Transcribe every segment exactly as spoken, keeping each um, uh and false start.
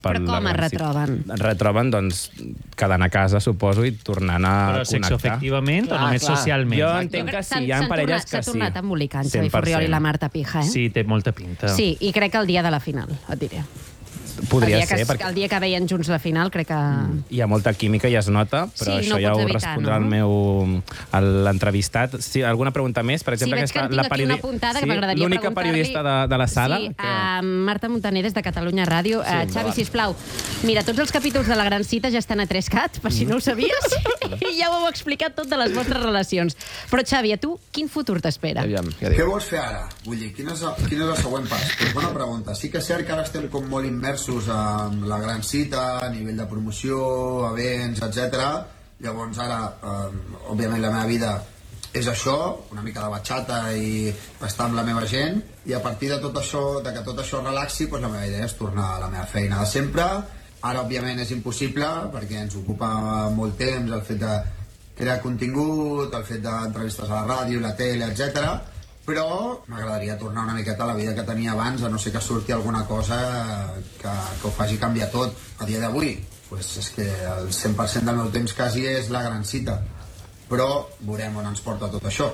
per Però la com es gran retroben? cita. Es retroben, doncs, quedant a casa, suposo, i tornant a Però connectar. sexoafectivament o només clar. socialment? Jo Jo entenc crec que s'han- sí, hi ha s'han parelles tornat- que sí. S'ha tornat a embolicar en Xavi cent per cent. Furriol i la Marta Pija, eh? Sí, té molta pinta. Sí, i crec que el dia de la final, et diré. Podria el dia que, ser, perquè El dia que veien junts la final, crec que... hi ha molta química i es nota, però Sí, això no ja pots ho evitar, respondrà no? el meu a l'entrevistat. Sí, alguna pregunta més? Per exemple, sí, veig que en tinc la aquí periodi- una apuntada que Sí, m'agradaria l'única preguntar-li... periodista de, de la sala. Sí, que... uh, Marta Montaner, des de Catalunya Ràdio. Uh, Xavi, endavant. sisplau, mira, tots els capítols de La Gran Cita ja estan a tres cat, per si no ho sabies, i ja ho heu explicat tot de les vostres relacions. Però, Xavi, a tu, quin futur t'espera? Aviam, què Què diu? vols fer ara? Vull dir, quin és, el, quin és el següent pas? Pues bona pregunta. Sí que és cert que ara estem com molt immersos en la gran cita, a nivell de promoció, events, etcètera. Llavors ara, eh, òbviament, la meva vida és això, una mica de batxata i estar amb la meva gent, i a partir de tot això, de que tot això relaxi, pues la meva idea és tornar a la meva feina de sempre. Ara, òbviament, és impossible, perquè ens ocupa molt temps el fet de crear contingut, el fet d'entrevistes a la ràdio, la tele, etcètera. Però m'agradaria tornar una miqueta a la vida que tenia abans, a no ser que surti alguna cosa que, que ho faci canviar tot. A dia d'avui, pues és que el cent per cent del meu temps quasi és la gran cita. Però veurem on ens porta tot això.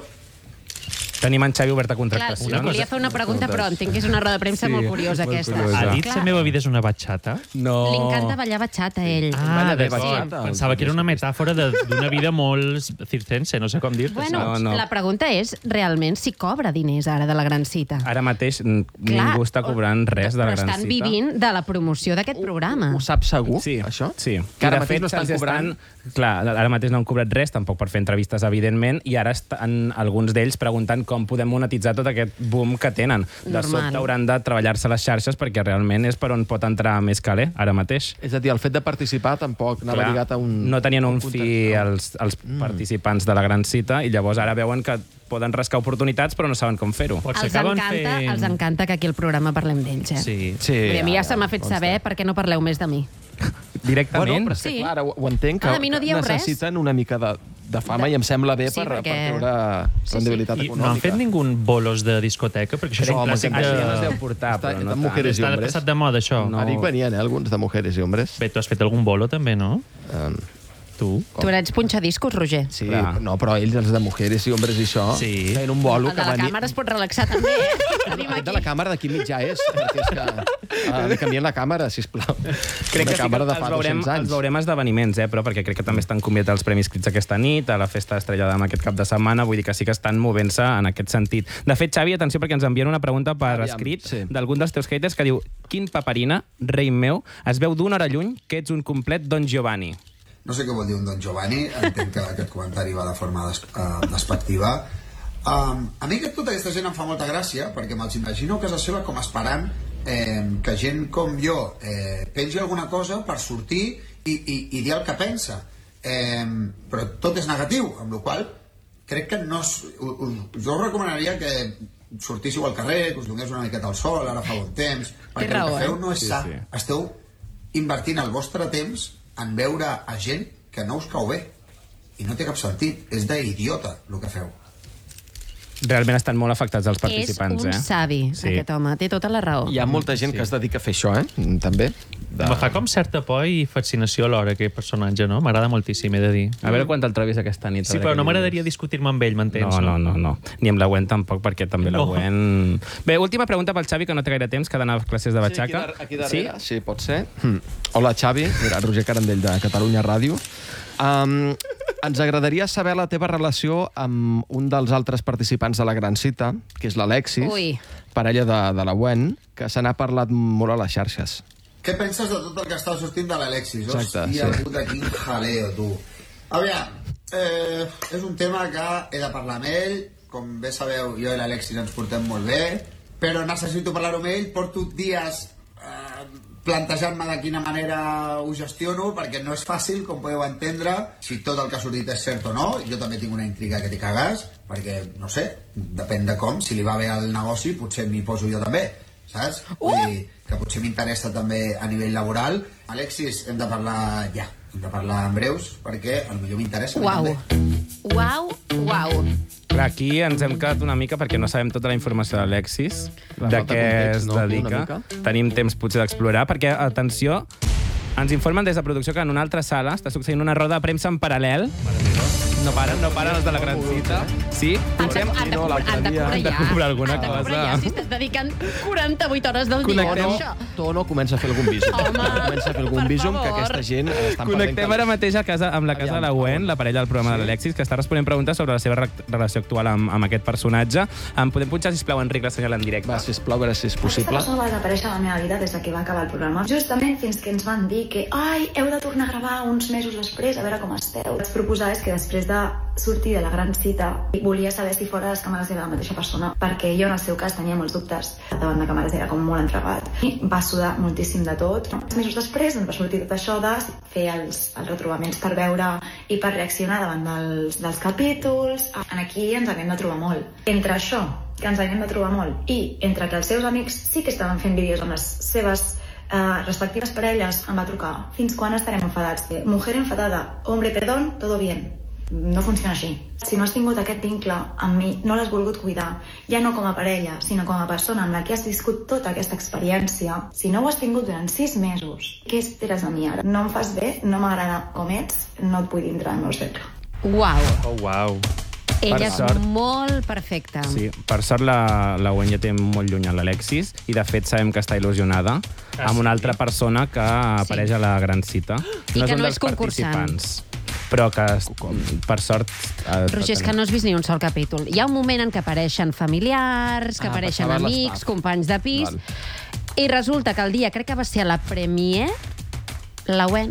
Tenim en Xavi obert a Clar, contractacions. li volia fer una pregunta, però entenc que és una roda de premsa Sí, molt curiosa, molt aquesta. curiosa. Ha dit Clar, la meva vida és una batxata? No. Li encanta ballar batxata, a ell. Ah, Balla bé d'acord. batxata. Pensava que era una metàfora de- d'una vida molt circense, no sé com dir-te. Bueno, No, no. la pregunta és realment si cobra diners ara de La Gran Cita. Ara mateix mm, Clar, ningú està cobrant res de la però gran estan cita. vivint de la promoció d'aquest programa. Ho saps segur, Sí, això? Sí. Que ara I, de mateix fet, no estan se'ls cobrant... Clar, ara mateix no han cobrat res, tampoc per fer entrevistes, evidentment, i ara estan alguns d'ells preguntant com podem monetitzar tot aquest boom que tenen. De Normal. sobte hauran de treballar-se les xarxes perquè realment és per on pot entrar més calé, ara mateix. És a dir, el fet de participar tampoc anava Clar, lligat a un... no tenien un un fi contracte. els, els participants de la gran cita i llavors ara veuen que poden rascar oportunitats però no saben com fer-ho. Potser Els acaben encanta, fent... els encanta que aquí al programa parlem d'ells, eh? Sí. Sí, Vull dir, a mi ja ara, se m'ha fet consta. saber per què no parleu més de mi. Directament? Bueno, però és que, Sí. clar, ara ho, ho entenc, que Ah, de mi no dieu res? necessiten una mica de, de fama i em sembla bé Sí, per, perquè- per treure Sí, sí. rendibilitat I econòmica. no han fet ningú bolos de discoteca? Perquè això és Això, un home, clàssic que Això de... ja no es deu portar, Està- però no de tant. mujeres i Està hombres. passat de moda, això. No. A Vic venien, eh, alguns de mujeres i hombres. Bé, tu has fet algun bolo, també, no? Um, Tu? Tu ets punxadiscos, Roger. sí, Clar. no, però ells, els de mujeres i hombres i això, Sí. feien un bolo El que de la venia... càmera es pot relaxar també, eh? Tenim Aquest de aquí. la càmera d'aquí mig ja és, perquè és que uh, li canvien la càmera, sisplau. Crec Una que sí que càmera de els fa veurem, dos-cents anys. els veurem esdeveniments, eh, però perquè crec que també estan convidats als Premis Crits aquesta nit, a la Festa Estrella d'Am aquest cap de setmana, vull dir que sí que estan movent-se en aquest sentit. De fet, Xavi, atenció, perquè ens envien una pregunta per Aviam, escrit sí. d'algun dels teus haters que diu: quin paperina, rei meu, es veu d'una hora lluny que ets un complet Don Giovanni. No sé què vol dir un Don Giovanni, entenc que aquest comentari va de forma des, uh, despectiva. Um, a mi aquest, tota aquesta gent em fa molta gràcia, perquè me'ls imagino a casa seva com esperant eh, que gent com jo eh, pengi alguna cosa per sortir i, i, i dir el que pensa. Eh, però tot és negatiu, amb la qual cosa crec que no... us, us, jo us recomanaria que sortíssiu al carrer, que us donés una miqueta al sol, ara fa bon temps, perquè raó, el que feu eh? no és Sí, sa. sí. Esteu invertint el vostre temps en veure a gent que no us cau bé. I no té cap sentit. És d'idiota, el que feu. Realment estan molt afectats els És participants, un eh? savi, Sí. aquest home. Té tota la raó. Hi ha molta gent que es dedica a fer això, eh? També. De... Me fa com certa por i fascinació alhora, aquest personatge, no? M'agrada moltíssim, he de dir. A veure quan t'entrevis aquesta nit. a Sí, veure però què no dius. m'agradaria discutir-me amb ell, m'entens? No, no, no, no. Ni amb la Gwen tampoc, perquè també la No. Gwen... Bé, última pregunta pel Xavi, que no té gaire temps, que ha d'anar a classes de Sí, batxaca. aquí, dar aquí darrere, sí? sí, pot ser. Hm. Hola, Xavi. Mira, Roger Carandell, de Catalunya Ràdio. Um, ens agradaria saber la teva relació amb un dels altres participants de la Gran Cita, que és l'Alexis, Ui. parella de, de la Gwen, que se n'ha parlat molt a les xarxes. Què penses de tot el que està sortint de l'Alexis? Exacte, Hòstia, sí. puta, quin jaleo, tu. Aviam, eh, és un tema que he de parlar amb ell. Com bé sabeu, jo i l'Alexis ens portem molt bé, però necessito parlar-ho amb ell. Porto dies eh, plantejant-me de quina manera ho gestiono, perquè no és fàcil, com podeu entendre, si tot el que ha sortit és cert o no. Jo també tinc una intriga que t'hi cagues, perquè, no sé, depèn de com, si li va bé al negoci, potser m'hi poso jo també, saps? Uh! Vull dir, que potser m'interessa també a nivell laboral. Alexis, hem de parlar ja, hem de parlar en breus, perquè potser m'interessa. a mi Uau. també. Uau, uau. Clar, aquí ens hem quedat una mica perquè no sabem tota la informació d'Alexis, de falta què context, es no? Una dedica. mica. Tenim temps potser d'explorar, perquè, atenció, ens informen des de producció que en una altra sala està succeint una roda de premsa en paral·lel. No paren, no paren els de la gran cita. Sí? Han de, han de, no, cobrar, han de cobrar Han de ja. cobrar alguna Han de cobrar cosa. ja, si estàs dedicant quaranta-vuit hores del dia Connectem. a Tono, això. Tono comença a fer algun visum. Home, comença a fer algun per visum que favor. aquesta gent estan Connectem ara mateix a casa, amb la casa de la Gwen, la parella del programa de l'Alexis, que està responent preguntes sobre la seva re relació actual amb, amb aquest personatge. Em podem punxar, sisplau, Enric, la senyal en directe? Va, sisplau, a veure si és Aquesta possible. persona va desaparèixer a la meva vida des de que va acabar el programa. Justament fins que ens van dir que ai, heu de tornar a gravar uns mesos després, a veure com esteu. Vaig proposar és que després de sortir de la gran cita volia saber si fora les càmeres era la mateixa persona, perquè jo en el seu cas tenia molts dubtes. Davant de càmeres era com molt entregat. I va sudar moltíssim de tot. Uns mesos després ens va sortir tot això de fer els, els retrobaments per veure i per reaccionar davant dels, dels capítols. En aquí ens havíem de trobar molt. Entre això, que ens havíem de trobar molt, i entre que els seus amics sí que estaven fent vídeos amb les seves uh, respectives parelles, em va trucar. Fins quan estarem enfadats? Mujer enfadada, hombre, perdón, todo bien. No funciona així. Si no has tingut aquest vincle amb mi, no l'has volgut cuidar, ja no com a parella, sinó com a persona amb la que has viscut tota aquesta experiència. Si no ho has tingut durant sis mesos, què esperes de mi ara? No em fas bé, no m'agrada com ets, no et vull dintre del meu cercle. Uau. Oh, uau. Ella Per és sort. molt perfecta. Sí, per sort la, la Gwen ja té molt lluny a l'Alexis i de fet sabem que està il·lusionada Ah, amb una sí? altra persona que apareix a la gran cita. I que un no dels és concursant. participants, però que per sort... eh, Roger, és que no has vist ni un sol capítol. Hi ha un moment en què apareixen familiars, que Ah, apareixen passaven amics, l'estaf. companys de pis, Val. i resulta que el dia, crec que va ser a la premiere, la Gwen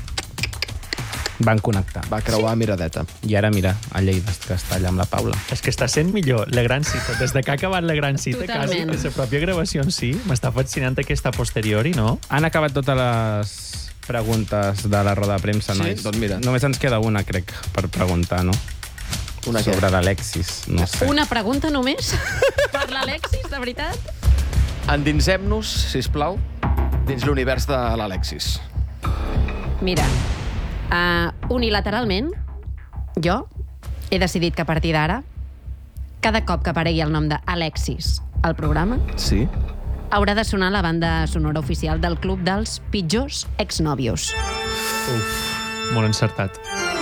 Van connectar. Va creuar miradeta. I ara, mira, a Lleida, que està allà amb la Paula. És que està sent millor la gran cita. Des de que ha acabat la gran cita, Totalment. quasi, que la pròpia gravació en si, m'està fascinant aquesta a posteriori, no? Han acabat totes les preguntes de la roda de premsa, Sí? nois? Doncs mira. Només ens queda una, crec, per preguntar, no? Una Sobre què? l'Alexis, no sé. Una pregunta només? Per l'Alexis, de veritat? Endinsem-nos, sisplau, dins l'univers de l'Alexis. Mira, uh, unilateralment, jo he decidit que a partir d'ara, cada cop que aparegui el nom d'Alexis al programa, Sí? haurà de sonar la banda sonora oficial del Club dels Pitjors Exnòvios. Molt encertat.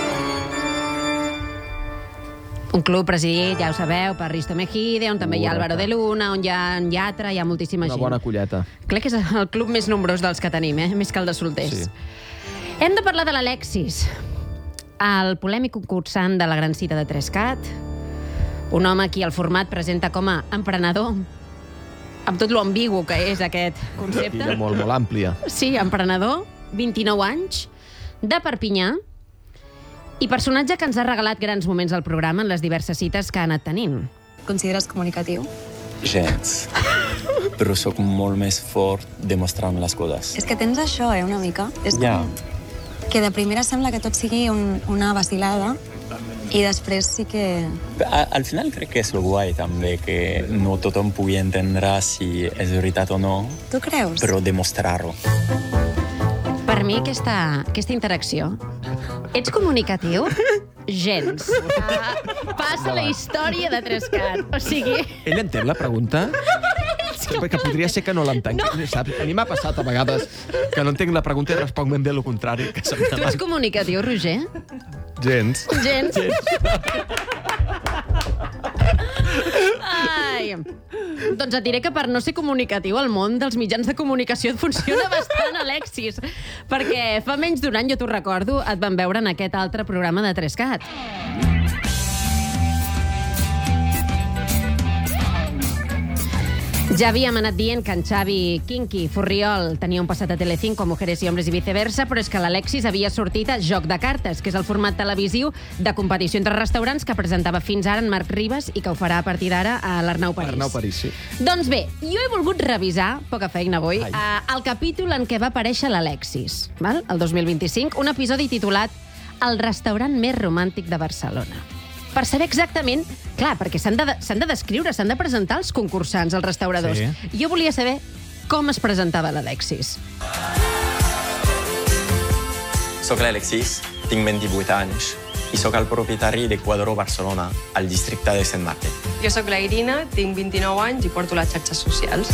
Un club presidit, ja ho sabeu, per Risto Mejide, on també hi ha Álvaro de Luna, on hi ha en Yatra, hi ha moltíssima Una gent. bona colleta. Crec que és el club més nombrós dels que tenim, eh? Més que el de solters. Sí. Hem de parlar de l'Alexis, el polèmic concursant de la gran cita de tres-cat, un home a qui el format presenta com a emprenedor, amb tot lo ambigu que és aquest concepte. Quilla molt, molt àmplia. Sí, emprenedor, vint-i-nou anys, de Perpinyà, i personatge que ens ha regalat grans moments al programa en les diverses cites que ha anat tenint. Consideres comunicatiu? Gens. Però sóc molt més fort demostrant les coses. És que tens això, eh, una mica. És Ja. com que de primera sembla que tot sigui un, una vacilada i després sí que... A, al final crec que és el guai també, que no tothom pugui entendre si és veritat o no, Tu creus? però demostrar-ho. Per mi, aquesta, aquesta interacció... Ets comunicatiu? Gens. Uh, passa la història de tres-cat. O sigui... Ell entén la pregunta? Perquè podria ser que no l'entenc. No. Saps? A mi m'ha passat a vegades que no entenc la pregunta i responc ben bé el contrari. Que Tu ets comunicatiu, Roger? Gens. Gens. Ai. Doncs et diré que per no ser comunicatiu el món dels mitjans de comunicació et funciona bastant, Alexis. Perquè fa menys d'un any, jo t'ho recordo, et van veure en aquest altre programa de tres-cat. Ja havíem anat dient que en Xavi Quinqui Furriol tenia un passat a Telecinco, Mujeres y Hombres i viceversa, però és que l'Alexis havia sortit a Joc de Cartes, que és el format televisiu de competició entre restaurants que presentava fins ara en Marc Ribas i que ho farà a partir d'ara a l'Arnau París. Arnau París, sí. Doncs bé, jo he volgut revisar, poca feina avui, eh, el capítol en què va aparèixer l'Alexis, val? El dos mil vint-i-cinc, un episodi titulat El restaurant més romàntic de Barcelona. Per saber exactament, clar, perquè s'han de, s'han de descriure, s'han de presentar els concursants, els restauradors. Sí. Jo volia saber com es presentava l'Alexis. Soc l'Alexis, tinc vint-i-vuit anys. i sóc el propietari de Quadro Barcelona, al districte de Sant Martí. Jo sóc la Irina, tinc vint-i-nou anys i porto les xarxes socials.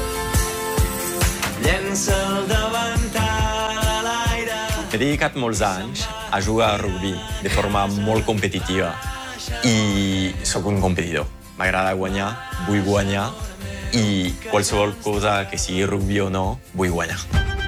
Llença el davantal a l'aire. M'he dedicat molts anys a jugar a rugby de forma molt competitiva i sóc un competidor. M'agrada guanyar, vull guanyar i qualsevol cosa que sigui rugby o no, vull guanyar.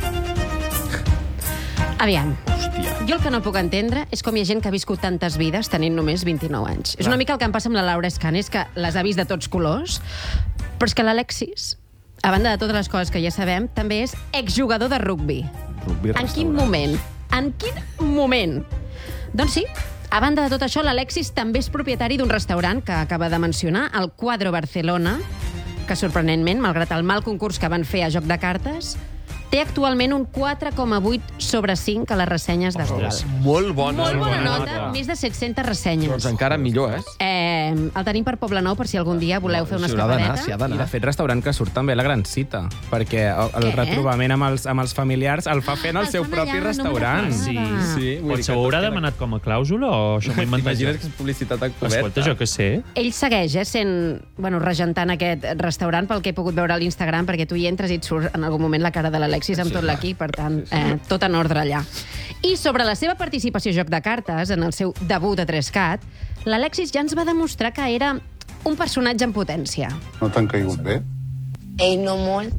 Aviam, jo el que no puc entendre és com hi ha gent que ha viscut tantes vides tenint només vint-i-nou anys. És una mica el que em passa amb la Laura Escanes, que les ha vist de tots colors, però és que l'Alexis, a banda de totes les coses que ja sabem, també és exjugador de rugby. Rugby En quin moment? En quin moment? Doncs sí, a banda de tot això, l'Alexis també és propietari d'un restaurant que acaba de mencionar, el Quadro Barcelona, que sorprenentment, malgrat el mal concurs que van fer a Joc de Cartes, té actualment un quatre coma vuit sobre cinc a les ressenyes de Google. Molt bona. Molt bona nota, més de set-centes ressenyes. Doncs encara millor, eh? Eh, el tenim per Poblenou, per si algun dia voleu fer una S'hi haurà d'anar, escapadeta. s'hi ha I, d'anar. de fet, restaurant que surt també a la Gran Cita, perquè el, el Què? retrobament amb els, amb els familiars el fa fent el El seu fan propi allà, no me'n restaurant. recordava. Sí, Sí, vull dir Potser que ho haurà tot queda- demanat com a clàusula o això m'ho he inventat jo? T'imagines que és publicitat encoberta? Escolta, jo què sé. Ell segueix eh, sent, bueno, regentant aquest restaurant pel que he pogut veure a l'Instagram, perquè tu hi entres i et surt en algun moment la cara de l'Alexis amb tot l'equip, per tant, eh, tot en ordre allà. I sobre la seva participació a Joc de Cartes, en el seu debut a tres cat, l'Alexis ja ens va demostrar que era un personatge en potència. No t'han caigut bé? Ell no molt,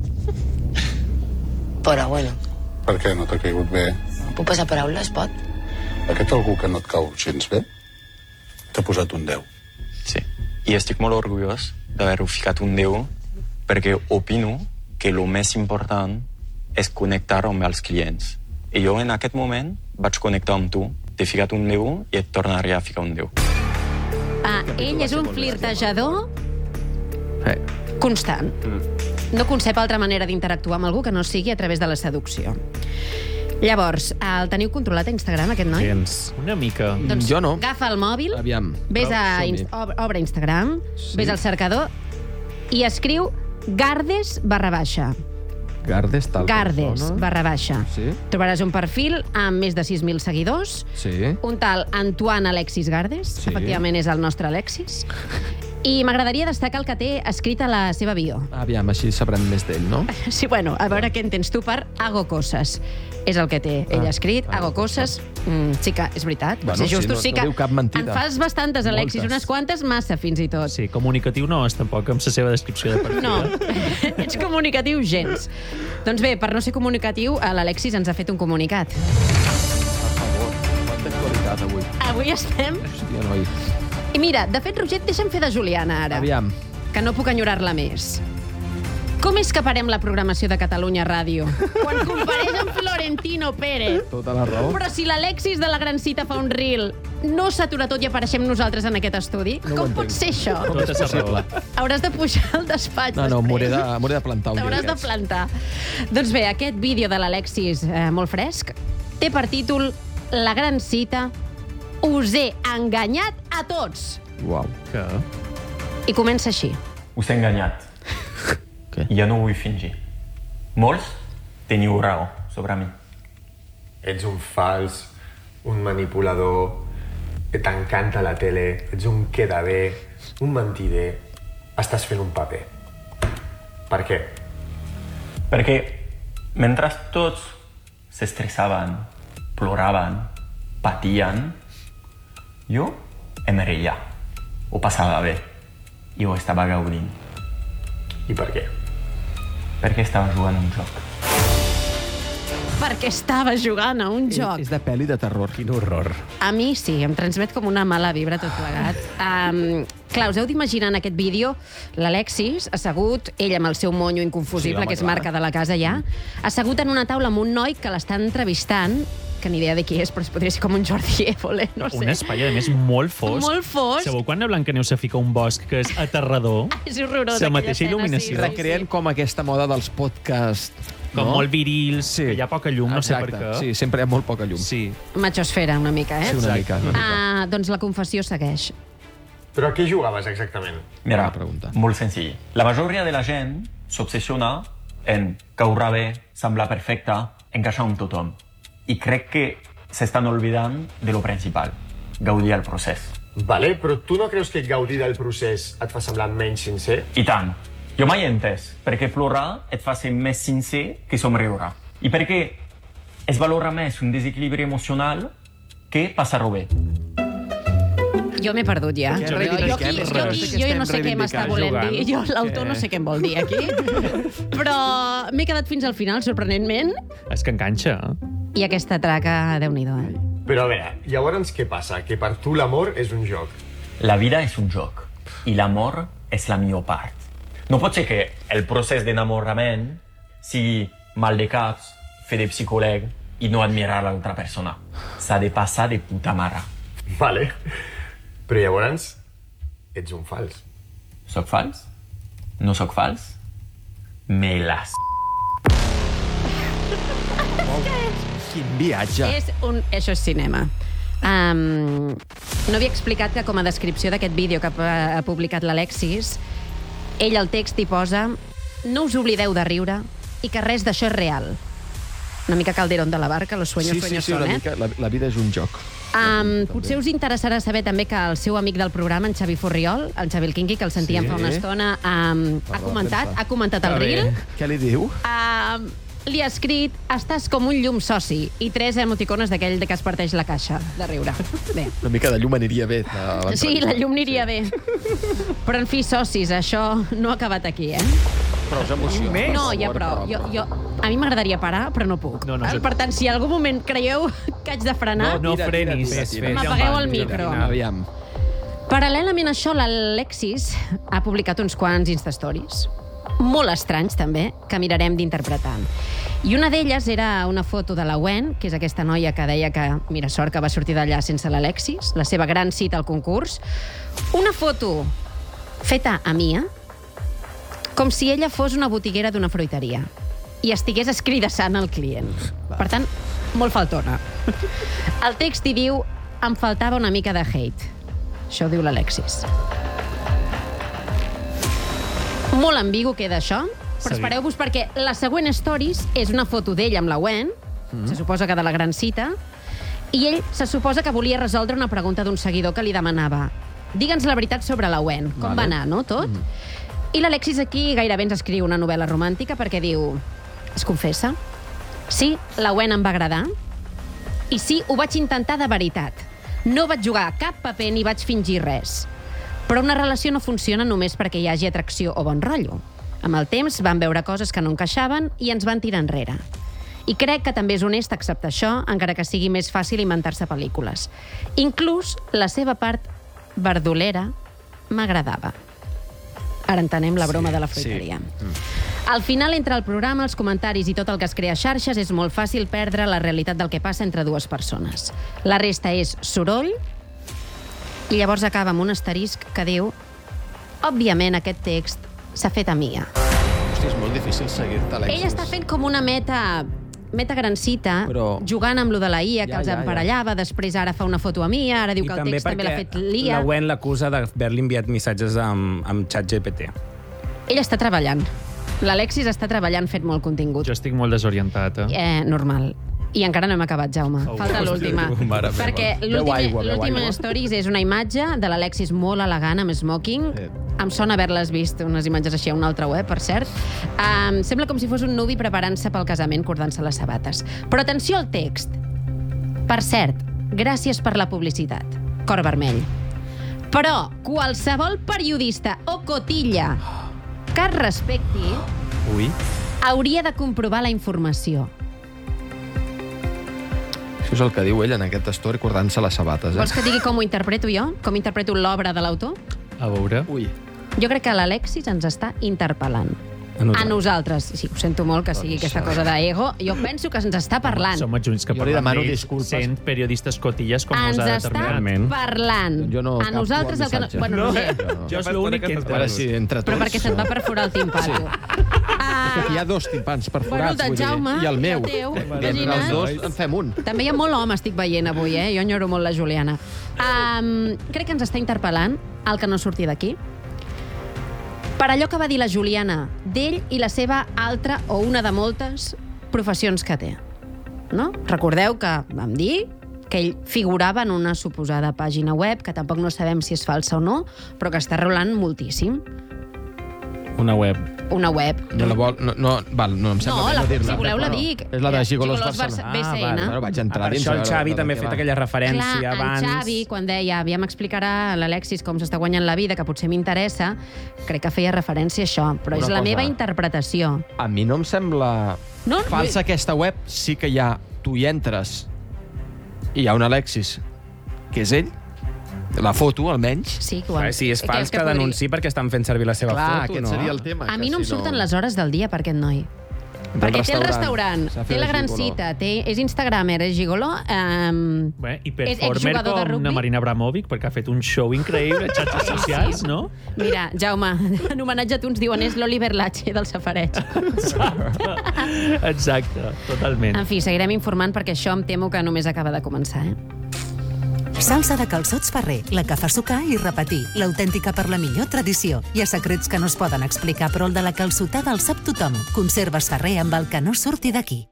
però bueno, Per què no t'ha caigut bé? no puc passar paraules, pot? Aquest algú que no et cau gens bé t'ha posat un deu. Sí, i estic molt orgullós d'haver-ho ficat un deu perquè opino que el més important és connectar amb els clients. I jo en aquest moment vaig connectar amb tu, t'he ficat un deu i et tornaré a ficar un deu. Ah, ell és un flirtejador Eh. constant. No concep altra manera d'interactuar amb algú que no sigui a través de la seducció. Llavors, el teniu controlat a Instagram, aquest noi? Gens. Una mica. Doncs Jo no. agafa el mòbil, Aviam. ves Prou, a som-hi. Inst ob- obre Instagram, ves al cercador i escriu Gardes barra baixa. Gardes, tal Gardes persona. barra baixa. Sí. Trobaràs un perfil amb més de sis mil seguidors, Sí. un tal Antoine Alexis Gardes, Sí. efectivament és el nostre Alexis, i m'agradaria destacar el que té escrit a la seva bio. Aviam, així sabrem més d'ell, no? Sí, bueno, a veure què entens tu per hago coses. És el que té ell Ah, escrit, hago hago coses. Mm, sí que és veritat, per Bueno, ser sí, justos, no- sí no que diu cap mentida. en fas bastantes, Alexis, Moltes. unes quantes, massa fins i tot. Sí, comunicatiu no és tampoc amb la seva descripció de perfil. No, ets comunicatiu gens. Doncs bé, per no ser comunicatiu, l'Alexis ens ha fet un comunicat. Per favor, quanta actualitat avui. Avui estem... Hòstia, noi. I mira, de fet, Roger, deixa'm fer de Juliana ara, Aviam. que no puc enyorar-la més. Com és que parem la programació de Catalunya Ràdio? Quan compareix amb Florentino Pérez. Tota la raó. Però si l'Alexis de la Gran Cita fa un reel, no s'atura tot i apareixem nosaltres en aquest estudi? No ho Com entenc. pot ser això? Tot és possible. Hauràs de pujar al despatx No, no, després. m'hauré de, m'hauré de plantar un dia T'hauràs de d'aquests. plantar. Doncs bé, aquest vídeo de l'Alexis, eh, molt fresc, té per títol La Gran Cita, us he enganyat a tots. Uau. Que... I comença així. Us he enganyat. Què? Ja no ho vull fingir. Molts teniu raó sobre mi. Ets un fals, un manipulador, que t'encanta la tele, ets un queda bé, un mentider, estàs fent un paper. Per què? Perquè mentre tots s'estressaven, ploraven, patien, jo em reia, ho passava bé i ho estava gaudint. I per què? Perquè estava jugant un joc. Perquè estava jugant a un joc. És de pel·li de terror. Quin horror. A mi sí, em transmet com una mala vibra tot plegat. Um, clar, us heu d'imaginar en aquest vídeo l'Alexis assegut, ell amb el seu monyo inconfusible, Sí, home, que és clar. marca de la casa ja, assegut en una taula amb un noi que l'està entrevistant, que ni idea de qui és, però es podria ser com un Jordi Évole, no sé. Un espai, a més, molt fosc. Molt fosc. Sabeu quan a Blancaneus se fica un bosc que és aterrador? És horrorós, La aquella mateixa escena, il·luminació. sí, sí, Recreen com aquesta moda dels podcasts. Com no? molt virils, Sí. que hi ha poca llum, no sé per Exacte. què. Sí, sempre hi ha molt poca llum. Sí. Machosfera, una mica, eh? Sí, una mica. Una mica. Ah, doncs la confessió segueix. Però a què jugaves exactament? Mira, Bona pregunta. molt senzill. La majoria de la gent s'obsessiona en caure bé, semblar perfecte, encaixar amb tothom. I crec que s'estan oblidant de lo principal. gaudir el procés. Vale, però tu no creus que gaudir del procés et fa semblar menys sincer? I tant. Jo mai he entès perquè plorar et fa ser més sincer que somriure. I perquè es valora més un desequilibri emocional que passar-ho bé. Jo m'he perdut ja. Què Jo, jo, aquí, reivindiquem? jo, aquí, jo ja no sé què m'està volent Jugant. dir. Jo, l'autor, no sé què em vol dir aquí. Però m'he quedat fins al final, sorprenentment. És que enganxa. I aquesta traca, Déu-n'hi-do, eh? Però a veure, llavors què passa? Que per tu l'amor és un joc. La vida és un joc i l'amor és la millor part. No pot ser que el procés d'enamorament sigui mal de caps, fer de psicòleg i no admirar l'altra persona. S'ha de passar de puta mare. Vale. Però llavors ets un fals. Soc fals? No soc fals? Me las... Quin viatge. És un... Això és cinema. Um, no havia explicat que com a descripció d'aquest vídeo que ha publicat l'Alexis, ell al text hi posa: no us oblideu de riure i que res d'això és real. Una mica Calderón de la Barca, los sueños, Sí, sí, sueños sí, son, una eh? mica, la, la vida és un joc. Um, potser us interessarà saber també que el seu amic del programa, en Xavi Furriol, el Xavi el Quinqui, que el sentíem Sí. fa una estona, um, ha comentat, ha comentat el reel. Què li diu? Um, li ha escrit: estàs com un llum soci, i tres emoticones d'aquell de que es parteix la caixa de riure. Bé. Una mica de llum aniria bé. De Sí, la llum aniria bé. Però, en fi, socis, això no ha acabat aquí, eh? Prou emoció. No, ja prou. Jo, jo, a mi m'agradaria parar, però no puc. No, no, Val? jo- Per tant, si en algun moment creieu que haig de frenar, No frenis. tira, tira, tira. m'apagueu el micro. Aviam. Paral·lelament a això, l'Alexis ha publicat uns quants Instastories, molt estranys també, que mirarem d'interpretar. I una d'elles era una foto de la Gwen, que és aquesta noia que deia que, mira, sort que va sortir d'allà sense l'Alexis, la seva gran cita al concurs. Una foto feta a Mia, com si ella fos una botiguera d'una fruiteria i estigués escridassant el client. Per tant, molt faltona. El text hi diu: em faltava una mica de hate. Això ho diu l'Alexis. Molt ambigu queda això, però espereu-vos perquè la següent stories és una foto d'ell amb la Gwen, mm. se suposa que de la gran cita, i ell se suposa que volia resoldre una pregunta d'un seguidor que li demanava: digue'ns la veritat sobre la Gwen, com Vale. va anar, no, tot? Mm. I l'Alexis aquí gairebé ens escriu una novel·la romàntica perquè diu, es confessa: sí, la Gwen em va agradar, i sí, ho vaig intentar de veritat. No vaig jugar a cap paper ni vaig fingir res. Però una relació no funciona només perquè hi hagi atracció o bon rotllo. Amb el temps van veure coses que no encaixaven i ens van tirar enrere. I crec que també és honest acceptar això, encara que sigui més fàcil inventar-se pel·lícules. Inclús la seva part verdolera m'agradava. Ara entenem la broma Sí, de la fruiteria. sí. Mm. Al final, entre el programa, els comentaris i tot el que es crea a xarxes, és molt fàcil perdre la realitat del que passa entre dues persones. La resta és soroll, i llavors acaba amb un asterisc que diu: òbviament aquest text s'ha fet a Mia. Hosti, és molt difícil seguir-te, Alexis. Ell està fent com una meta meta grancita, Però- jugant amb lo de la I A que Ja, els ja, ja. emparellava, després ara fa una foto a Mia, ara diu I que el també text també l'ha perquè fet l'I A. la Gwen l'acusa d'haver-li enviat missatges amb, amb xat G P T. Ell està treballant. L'Alexis està treballant fent molt contingut. Jo estic molt desorientat, eh? Eh, normal. I encara no hem acabat, Jaume. Oh, Falta hòstia, l'última. mare meva. Perquè Beu l'última aigua, beu l'última aigua. stories és una imatge de l'Alexis molt elegant, amb smoking. Sí. Em sona haver-les vist, unes imatges així a un altre web, per cert. Um, sembla com si fos un nuvi preparant-se pel casament, cordant-se les sabates. Però atenció al text. Per cert, gràcies per la publicitat. Cor vermell. Però qualsevol periodista o cotilla que es respecti Ui. hauria de comprovar la informació. Això és el que diu ell en aquest story, cordant-se les sabates. Vols Eh? que et digui com ho interpreto jo? Com interpreto l'obra de l'autor? A veure... Ui. Jo crec que l'Alexis ens està interpel·lant. A nosaltres. A nosaltres. Sí, ho sento molt que sigui aquesta cosa d'ego. Jo penso que ens està parlant. Som els únics que Jo li parlem demano d'ells disculpes. sent periodistes cotilles com Ens us ha està determinat. parlant. Jo no a capto nosaltres el el que no... missatge. Bueno, no, sé. Jo és l'únic que... A veure si entre tots... Però perquè se't va perforar el timpà, Sí. tu. Ah, Perquè hi ha dos timpans Bueno, perforats, el de vull dir, Jaume i el i meu. el teu, I entre imagina't. els dos en fem un. també hi ha molt home, estic veient avui, eh? Jo enyoro molt la Juliana. Um, crec que ens està interpel·lant el que no surti d'aquí. Per allò que va dir la Juliana d'ell i la seva altra o una de moltes professions que té. No? Recordeu que vam dir que ell figurava en una suposada pàgina web, que tampoc no sabem si és falsa o no, però que està rolant moltíssim. Una web. Una web. No la vol... No, no, val, no em sembla No, bé la, no dir-la. si voleu la dic. És la de Gigolos Gigolos Barcelona. B C N. Ah, bueno, vaig entrar Ah, per dins. això el a veure Xavi de també ha què fet va. aquella referència Clar, abans. en Xavi, quan deia aviam explicarà a l'Alexis com s'està guanyant la vida, que potser m'interessa, crec que feia referència a això, però Una és la cosa. meva interpretació. A mi no em sembla No, falsa aquesta web. Sí que hi ha... Tu hi entres i hi ha un Alexis, que és ell, la foto, almenys. Sí, que ho Clar, si és que- fals, que que, podria- denunciï perquè estan fent servir la seva Clar, foto, aquest no? seria el tema. A que mi no em si surten les hores del dia per aquest noi. Del Perquè té el restaurant. restaurant, S'ha fet té la de gran gigoló. cita, té, és instagramer, és gigoló. Um, Bé, I És performer exjugador de com rugbi. la Marina Abramovic, perquè ha fet un show increïble a xarxes socials, no? Mira, Jaume, en homenatge a tu ens diuen és l'Oliver Lache del safareig. Exacte, totalment. En fi, seguirem informant perquè això em temo que només acaba de començar, eh? Salsa de calçots Ferrer, la que fa sucar i repetir, l'autèntica per la millor tradició. Hi ha secrets que no es poden explicar, però el de la calçotada el sap tothom. Conserves Ferrer amb el que no surti d'aquí.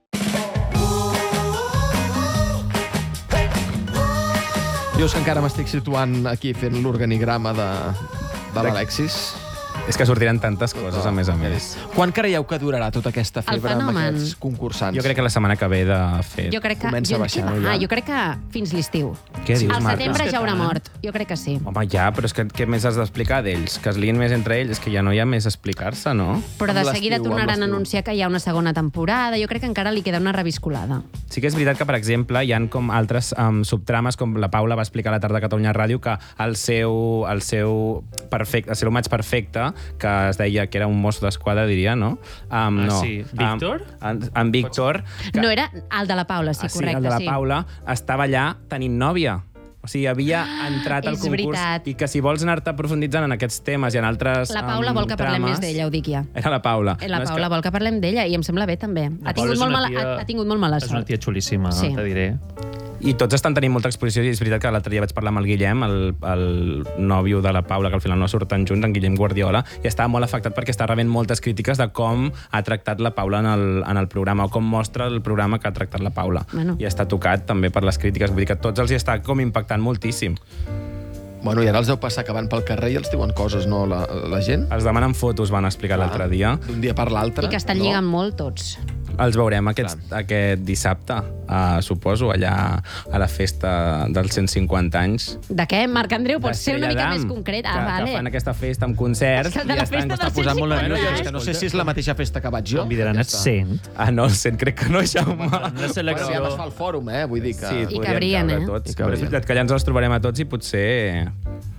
Jo és que encara m'estic situant aquí fent l'organigrama de, de l'Alexis. És que sortiran tantes coses, a més a més. Quan creieu que durarà tota aquesta El febre amb fenomen. aquests concursants? Jo crec que la setmana que ve de fet... Jo crec que... Comença jo, a baixar, què va? no, ja? Ah, jo crec que fins l'estiu. Què dius, Al Marta? setembre És que ja haurà tant. mort. Jo crec que sí. Home, ja, però és que què més has d'explicar d'ells? Que es lien més entre ells? És que ja no hi ha més a explicar-se, no? Però de Amb seguida l'estiu, tornaran amb a l'estiu. anunciar que hi ha una segona temporada. Jo crec que encara li queda una reviscolada. Sí que és veritat que, per exemple, hi han com altres um, subtrames, com la Paula va explicar a la tarda a Catalunya Ràdio, que el seu, el seu, perfecte, el seu maig perfecte, que es deia que era un mosso d'esquadra, diria, no? Um, Ah, no. sí. Víctor? Um, en, en Víctor. Que, No era el de la Paula, sí, ah, sí, correcte. el de la sí. Paula estava allà tenint nòvia. O sigui, havia entrat al és concurs veritat. i que si vols anar-te profunditzant en aquests temes i en altres La Paula um, vol que parlem trames- més d'ella, ho dic ja. Era la Paula. Eh, La No, és Paula que... vol que parlem d'ella i em sembla bé també. Ha La Paula tingut, és molt una mala, tia- ha, ha tingut molt mala És una sort. tia xulíssima, Sí. te diré. I tots estan tenint molta exposició, i és veritat que l'altre dia vaig parlar amb el Guillem, el, el nòvio de la Paula, que al final no surten junts, en Guillem Guardiola, i estava molt afectat perquè està rebent moltes crítiques de com ha tractat la Paula en el, en el programa, o com mostra el programa que ha tractat la Paula. Bueno. I està tocat també per les crítiques, vull dir que a tots els hi està com impactant moltíssim. Bueno, i ara els deu passar que van pel carrer i els diuen coses, no, la, la gent? Els demanen fotos, van explicar l'altre dia. D'un dia per l'altre. I que estan no? lligant molt tots. Els veurem aquest, aquest dissabte, uh, suposo, allà a la festa dels cent cinquanta anys. De què, Marc Andreu? Pots ser una mica d'Estrella més Damm, concret? que, Ah, que vale. fan aquesta festa amb concerts. És que el de i la estan- festa està dels Posant molt cent cinquanta nerviós, anys. que no sé si és la mateixa festa que vaig jo. Convidaran Ja a està. cent. Ah, no, el cent crec que no, Jaume. Una Bueno, selecció... ja es fa el fòrum, eh? Vull dir que... Sí, I podrien cabrien, caure eh? Tots. I Però és cabrien. veritat que allà ens els trobarem a tots i potser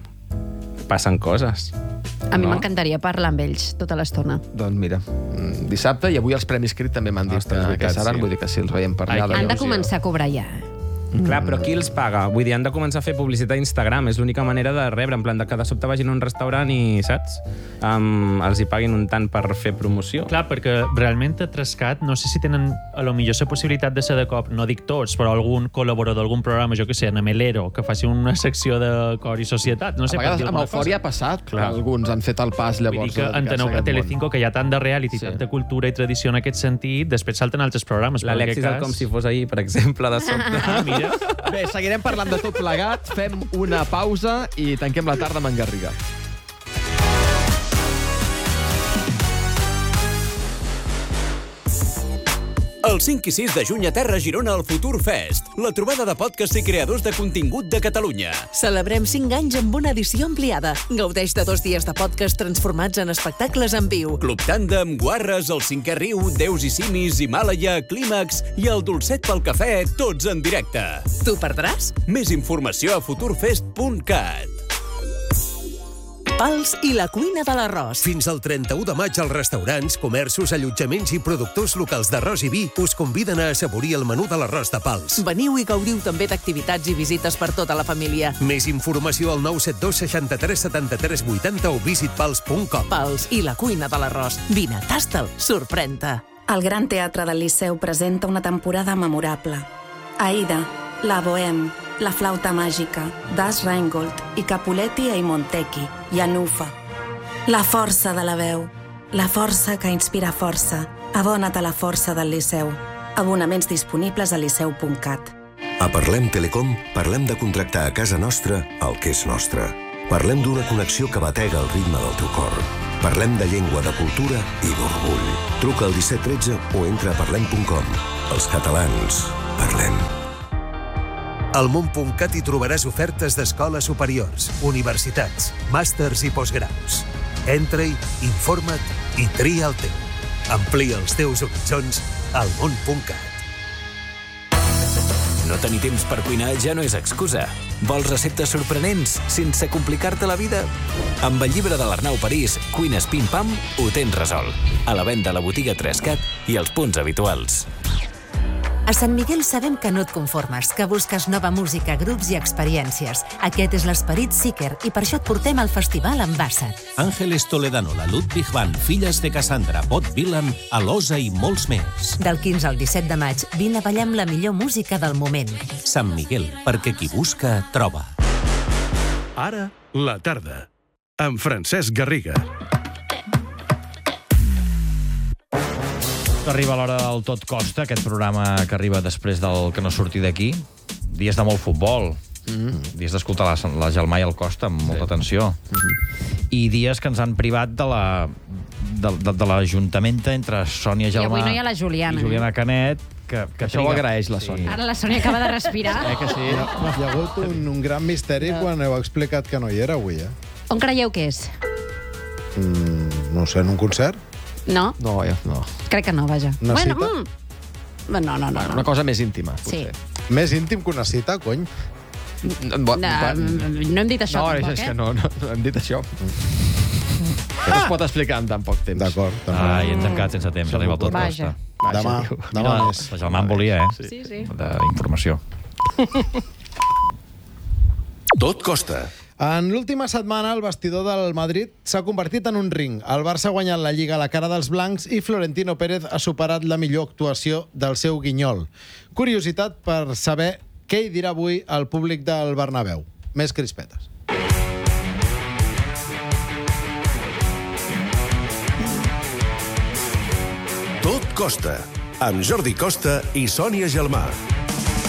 passen coses. A mi No? m'encantaria parlar amb ells tota l'estona. Doncs mira, mm, dissabte, i avui els Premis Crit també m'han dit Ostres, que, veritat, que seran, sí. vull dir que si els veiem per Ai, allà... que Han de il·lusió. començar a cobrar ja. eh? Mm. Clar, però qui els paga? Vull dir, han de començar a fer publicitat a Instagram. És l'única manera de rebre, en plan de que de sobte vagin a un restaurant i, saps? Um, els hi paguin un tant per fer promoció. Clar, perquè realment a Trascat no sé si tenen a lo millor la possibilitat de ser de cop, no dic tots, però algun col·laborador d'algun programa, jo que sé, en Melero, que faci una secció de cor i societat. No sé, A per vegades dir amb alguna Eufòria cosa. ha passat, que Clar. alguns han fet el pas llavors. Vull dir que de dedicar-se enteneu a que a aquest Telecinco, món. que hi ha tant de reality, Sí. tanta cultura i tradició en aquest sentit, després salten altres programes. però en L'Alexis, aquest el cas- com si fos ahir, per exemple, de sobte. Ah, mira. Bé, seguirem parlant de tot plegat, fem una pausa i tanquem la tarda amb en Garriga. El cinc i sis de juny a Terra Girona al Futur Fest, la trobada de podcast i creadors de contingut de Catalunya. Celebrem cinc anys amb una edició ampliada. Gaudeix de dos dies de podcast transformats en espectacles en viu. Club Tàndem, Guarres, El Cinquè Riu, Déus i Simis, Himàlaia, Clímax i el Dolcet pel Cafè, tots en directe. Tu perdràs? Més informació a futurfest punt cat. Pals i la cuina de l'arròs. Fins al trenta-u de maig, els restaurants, comerços, allotjaments i productors locals d'arròs i vi us conviden a assaborir el menú de l'arròs de Pals. Veniu i gaudiu també d'activitats i visites per tota la família. Més informació al nou set dos seixanta-tres setanta-tres vuitanta o visit pals punt com. Pals i la cuina de l'arròs. Vine, tasta'l, sorprèn-te. El Gran Teatre del Liceu presenta una temporada memorable. Aida, La Bohème, La Flauta Màgica, Das Rheingold i Capuletti e i Montecchi, i Anufa. La força de la veu, la força que inspira força. Abona't a la força del Liceu. Abonaments disponibles a liceu punt cat. A Parlem Telecom parlem de contractar a casa nostra el que és nostre. Parlem d'una connexió que batega el ritme del teu cor. Parlem de llengua, de cultura i d'orgull. Truca al disset tretze o entra a parlem punt com. Els catalans, parlem. Al món punt cat hi trobaràs ofertes d'escoles superiors, universitats, màsters i postgraus. Entra-hi, informa't i tria el teu. Amplia els teus horitzons al món punt cat. No tenir temps per cuinar ja no és excusa. Vols receptes sorprenents sense complicar-te la vida? Amb el llibre de l'Arnau París, Cuines Pim Pam, ho tens resolt. A la venda a la botiga Trescat i als punts habituals. A Sant Miguel sabem que no et conformes, que busques nova música, grups i experiències. Aquest és l'esperit Seeker i per això et portem al festival Ambassad. Ángeles Toledano, la Ludwig Band, Filles de Cassandra, Bob Dylan, Alosa i molts més. Del quinze al disset de maig, vine a ballar amb la millor música del moment. Sant Miguel, perquè qui busca, troba. Ara, la tarda, amb Francesc Garriga. Arriba l'hora del Tot Costa, aquest programa que arriba després del Que no surti d'aquí. Dies de molt futbol, mm. dies d'escoltar la, la Gelmà i el Costa amb molta atenció. Mm-hmm. I dies que ens han privat de la de, de, de l'ajuntament entre Sònia Gelmà i avui no hi ha la Juliana. i Juliana Canet. Que, que Això ho agraeix la Sònia. Ara la Sònia acaba de respirar. Eh que sí? Hi ha hagut un, un gran misteri quan heu explicat que no hi era avui, eh? On creieu que és? Mm, no sé, en un concert? No? No, ja, no. Crec que no, vaja. Una bueno, cita? Mm. No, no, no. Una cosa més íntima, Sí. potser. Més íntim que una cita, cony? No, No, no hem dit això, no, tampoc, és eh? que no, no, no hem dit això. Que no es pot explicar en tan poc temps. D'acord. Ai, ens hem quedat sense temps, arriba el Tot Vaja. Costa. Demà, demà Mira, més. la Gelmà en volia, eh? Sí, sí. D'informació. Tot costa. En l'última setmana, el vestidor del Madrid s'ha convertit en un ring. El Barça ha guanyat la Lliga a la cara dels blancs i Florentino Pérez ha superat la millor actuació del seu guinyol. Curiositat per saber què hi dirà avui el públic del Bernabéu. Més crispetes. Tot costa, amb Jordi Costa i Sònia Gelmà.